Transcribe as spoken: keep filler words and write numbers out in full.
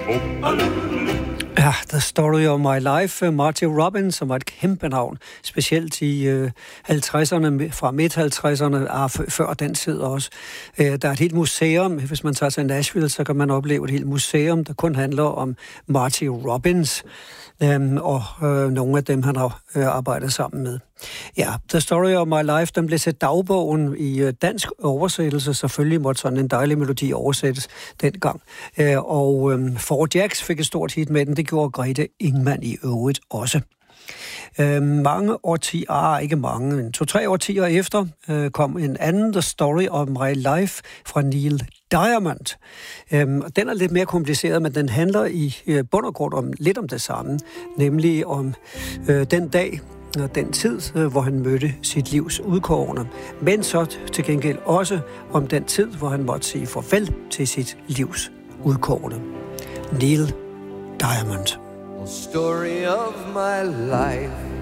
Ja, The Story of My Life, Marty Robbins, som var et kæmpe navn, specielt i øh, halvtredserne, fra midt-halvtredserne, ah, før den tid også. Øh, der er et helt museum, hvis man tager til Nashville, så kan man opleve et helt museum, der kun handler om Marty Robbins, øh, og øh, nogle af dem, han har øh, arbejdet sammen med. Ja, The Story of My Life, den blev til dagbogen i øh, dansk oversættelse. Selvfølgelig måtte sådan en dejlig melodi oversættes dengang. Øh, og øh, Four Jacks fik et stort hit med den. Det gjorde Grete Ingman i øvrigt også. Øh, mange årtier, ah, ikke mange, to-tre årtier efter, øh, kom en anden The Story of My Life fra Neil Diamond. Øh, den er lidt mere kompliceret, men den handler i øh, bund og grund om lidt om det samme, nemlig om øh, den dag, og den tid, hvor han mødte sit livs udkårne, men så til gengæld også om den tid, hvor han måtte sige farvel til sit livs udkårne. Neil Diamond. Story of my life,